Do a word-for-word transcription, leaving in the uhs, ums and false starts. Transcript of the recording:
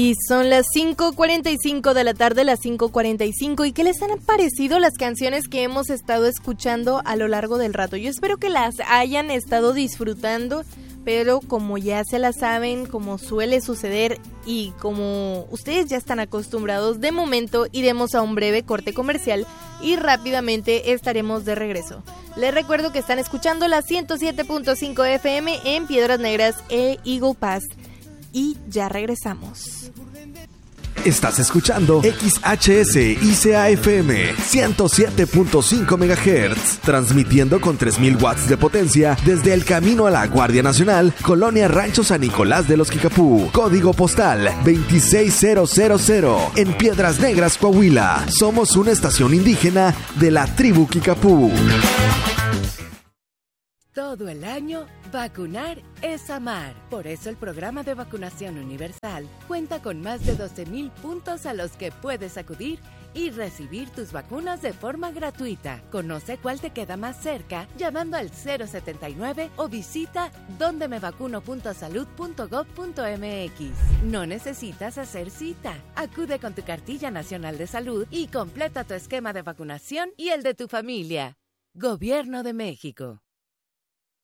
Y son las cinco cuarenta y cinco de la tarde, las cinco cuarenta y cinco. ¿Y qué les han parecido las canciones que hemos estado escuchando a lo largo del rato? Yo espero que las hayan estado disfrutando, pero como ya se las saben, como suele suceder y como ustedes ya están acostumbrados, de momento iremos a un breve corte comercial y rápidamente estaremos de regreso. Les recuerdo que están escuchando la ciento siete punto cinco F M en Piedras Negras e Eagle Pass y ya regresamos. Estás escuchando X H S I C A F M ciento siete punto cinco megahertz, transmitiendo con tres mil watts de potencia desde el camino a la Guardia Nacional, Colonia Rancho San Nicolás de los Quicapú, código postal veintiséis mil en Piedras Negras, Coahuila. Somos una estación indígena de la tribu Quicapú. Todo el año, vacunar es amar. Por eso el programa de vacunación universal cuenta con más de doce mil puntos a los que puedes acudir y recibir tus vacunas de forma gratuita. Conoce cuál te queda más cerca llamando al cero setenta y nueve o visita donde me vacuno punto salud punto gob punto m x. No necesitas hacer cita. Acude con tu cartilla nacional de salud y completa tu esquema de vacunación y el de tu familia. Gobierno de México.